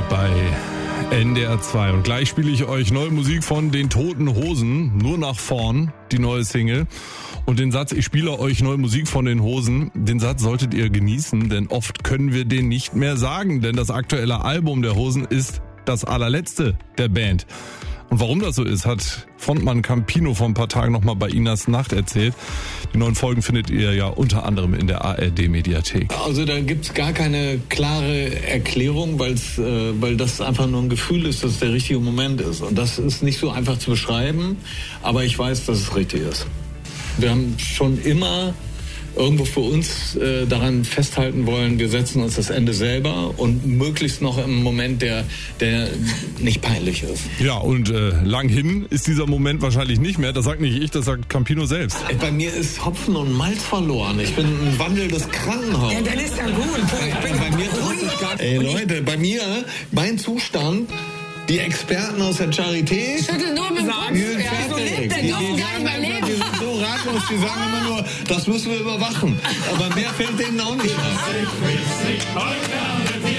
bei NDR 2. Und gleich spiele ich euch neue Musik von den Toten Hosen, nur nach vorn, die neue Single. Und den Satz, ich spiele euch neue Musik von den Hosen, den Satz solltet ihr genießen, denn oft können wir den nicht mehr sagen, denn das aktuelle Album der Hosen ist das allerletzte der Band. Und warum das so ist, hat Frontmann Campino vor ein paar Tagen nochmal bei Inas Nacht erzählt. Die neuen Folgen findet ihr ja unter anderem in der ARD-Mediathek. Also da gibt's gar keine klare Erklärung, weil das einfach nur ein Gefühl ist, dass es der richtige Moment ist. Und das ist nicht so einfach zu beschreiben, aber ich weiß, dass es richtig ist. Wir haben schon immer irgendwo für uns daran festhalten wollen, wir setzen uns das Ende selber und möglichst noch im Moment, der nicht peinlich ist. Ja, und lang hin ist dieser Moment wahrscheinlich nicht mehr. Das sagt nicht ich, das sagt Campino selbst. Bei mir ist Hopfen und Malz verloren. Ich bin ein wandelndes Krankenhaus. Ja, dann ist ja gut. Bei mir tut es gar nicht. Ey Leute, bei mir, mein Zustand, die Experten aus der Charité schütteln nur mit dem Kopf. Die sind fertig. Die sind so ratlos, die sagen immer nur, das müssen wir überwachen. Aber mehr fällt denen auch nicht auf.